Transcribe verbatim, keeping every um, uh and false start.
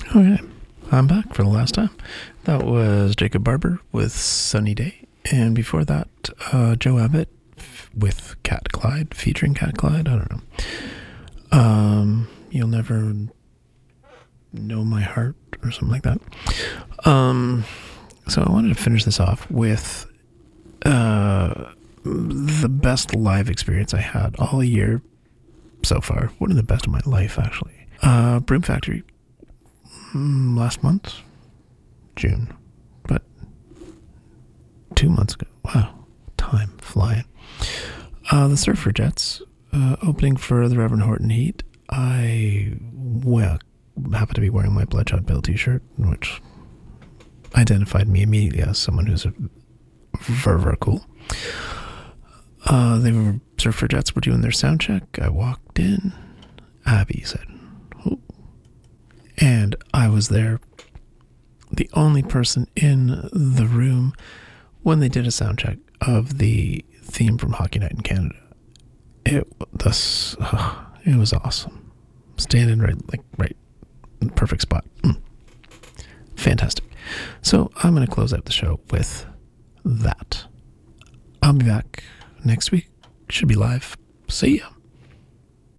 Okay, I'm back for the last time. That was Jacob Barber with Sunny Day. And before that, uh, Joe Abbott with Cat Clyde, featuring Cat Clyde. I don't know. Um, You'll Never Know My Heart or something like that. Um, so I wanted to finish this off with uh, the best live experience I had all year so far. One of the best of my life, actually. Uh, Broom Factory. Last month, June, but two months ago. Wow, time flying. Uh, the Surfragettes, uh, opening for the Reverend Horton Heat. I, well, happen to be wearing my Bloodshot Bill t-shirt, which identified me immediately as someone who's a very, very cool. Uh, they were, Surfragettes were doing their sound check. I walked in. Abby said, "Oh." And I was there, the only person in the room when they did a sound check of the theme from Hockey Night in Canada. It this uh, it was awesome. Standing right like right in the perfect spot. Mm. Fantastic. So I'm gonna close out the show with that. I'll be back next week. Should be live. See ya.